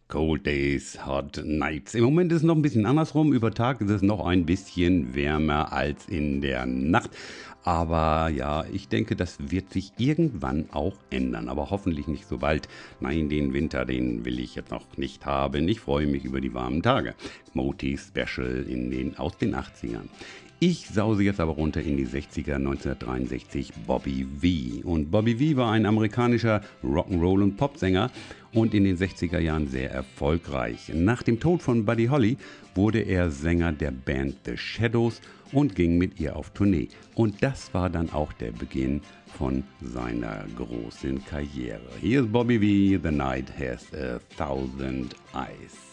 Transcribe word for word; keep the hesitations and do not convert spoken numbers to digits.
Cold Days, Hot Nights. Im Moment ist es noch ein bisschen andersrum. Über Tag ist es noch ein bisschen wärmer als in der Nacht. Aber ja, ich denke, das wird sich irgendwann auch ändern. Aber hoffentlich nicht so bald. Nein, den Winter, den will ich jetzt noch nicht haben. Ich freue mich über die warmen Tage. Moti Special in den, aus den achtzigern. Ich sause jetzt aber runter in die sechziger, neunzehnhundertdreiundsechzig, Bobby Vee. Und Bobby Vee war ein amerikanischer Rock'n'Roll- und Popsänger und in den sechziger Jahren sehr erfolgreich. Nach dem Tod von Buddy Holly wurde er Sänger der Band The Shadows und ging mit ihr auf Tournee. Und das war dann auch der Beginn von seiner großen Karriere. Hier ist Bobby Vee, The Night Has a Thousand Eyes.